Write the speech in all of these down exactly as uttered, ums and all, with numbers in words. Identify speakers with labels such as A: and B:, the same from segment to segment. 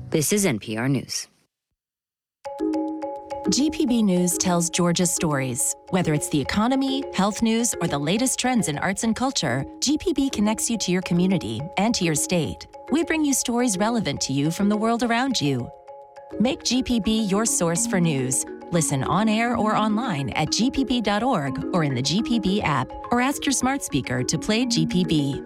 A: This is N P R News.
B: G P B News tells Georgia's stories. Whether it's the economy, health news, or the latest trends in arts and culture, G P B connects you to your community and to your state. We bring you stories relevant to you from the world around you. Make G P B your source for news. Listen on air or online at g p b dot org or in the G P B app, or ask your smart speaker to play G P B.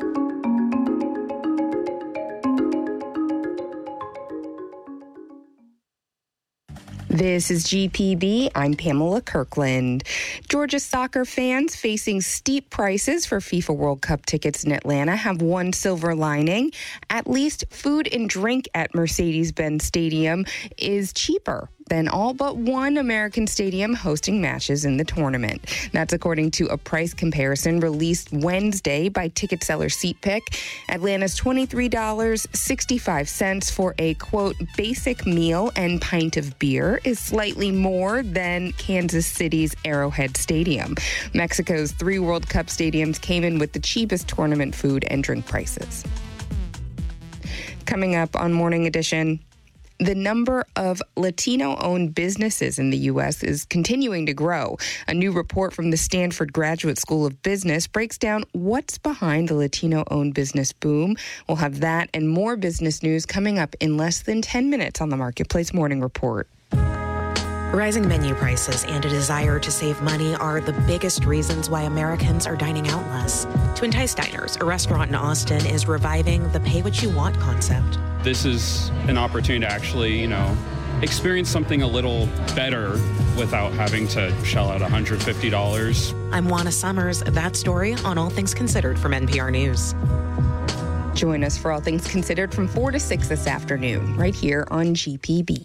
C: This is G P B. I'm Pamela Kirkland. Georgia soccer fans facing steep prices for FIFA World Cup tickets in Atlanta have one silver lining. At least food and drink at Mercedes-Benz Stadium is cheaper than all but one American stadium hosting matches in the tournament. That's according to a price comparison released Wednesday by ticket seller SeatPick. Atlanta's twenty-three dollars and sixty-five cents for a, quote, basic meal and pint of beer is slightly more than Kansas City's Arrowhead Stadium. Mexico's three World Cup stadiums came in with the cheapest tournament food and drink prices. Coming up on Morning Edition, the number of Latino-owned businesses in the U S is continuing to grow. A new report from the Stanford Graduate School of Business breaks down what's behind the Latino-owned business boom. We'll have that and more business news coming up in less than ten minutes on the Marketplace Morning Report.
D: Rising menu prices and a desire to save money are the biggest reasons why Americans are dining out less. To entice diners, a restaurant in Austin is reviving the pay what you want concept.
E: This is an opportunity to actually, you know, experience something a little better without having to shell out one hundred fifty dollars.
D: I'm Juana Summers. That story on All Things Considered from N P R News.
C: Join us for All Things Considered from four to six this afternoon, right here on G P B.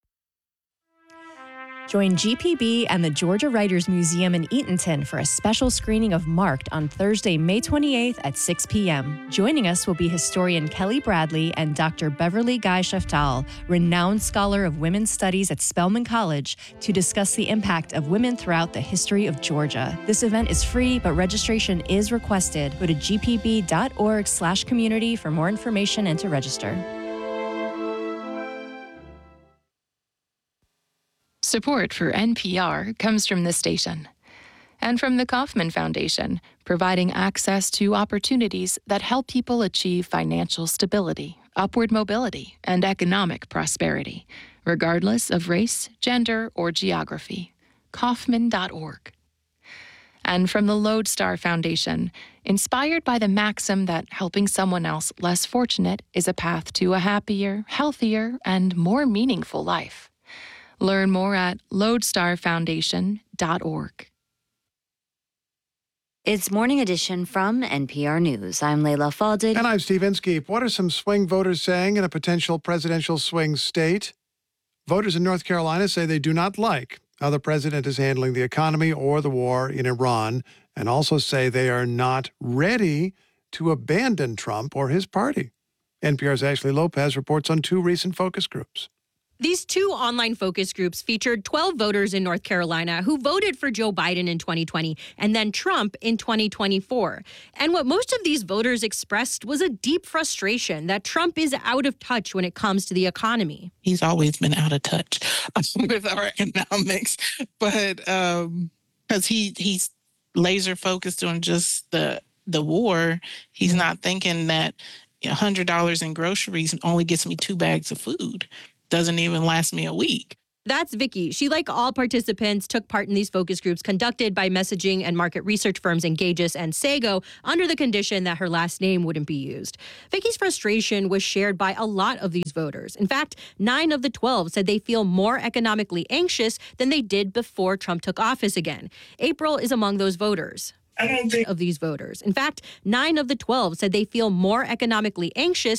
B: Join G P B and the Georgia Writers Museum in Eatonton for a special screening of Marked on Thursday, May twenty-eighth at six p.m. Joining us will be historian Kelly Bradley and Doctor Beverly Guy-Sheftal, renowned scholar of women's studies at Spelman College, to discuss the impact of women throughout the history of Georgia. This event is free, but registration is requested. Go to g p b dot org slash community for more information and to register.
F: Support for N P R comes from this station and from the Kauffman Foundation, providing access to opportunities that help people achieve financial stability, upward mobility, and economic prosperity, regardless of race, gender, or geography. Kauffman dot org. And from the Lodestar Foundation, inspired by the maxim that helping someone else less fortunate is a path to a happier, healthier, and more meaningful life. Learn more at lodestar foundation dot org.
A: It's Morning Edition from N P R News. I'm Layla Falded.
G: And I'm Steve Inskeep. What are some swing voters saying in a potential presidential swing state? Voters in North Carolina say they do not like how the president is handling the economy or the war in Iran, and also say they are not ready to abandon Trump or his party. N P R's Ashley Lopez reports on two recent focus groups.
H: These two online focus groups featured twelve voters in North Carolina who voted for Joe Biden in twenty twenty and then Trump in twenty twenty-four. And what most of these voters expressed was a deep frustration that Trump is out of touch when it comes to the economy.
I: He's always been out of touch with our economics, but um, because he he's laser focused on just the the war, he's not thinking that one hundred dollars in groceries only gets me two bags of food. Doesn't even last me a week.
H: That's Vicky. She, like all participants, took part in these focus groups conducted by messaging and market research firms Engages and Sago under the condition that her last name wouldn't be used. Vicky's frustration was shared by a lot of these voters. In fact, nine of the twelve said they feel more economically anxious than they did before Trump took office again. April is among those voters.
J: I don't think
H: of these voters. In fact, nine of the twelve said they feel more economically anxious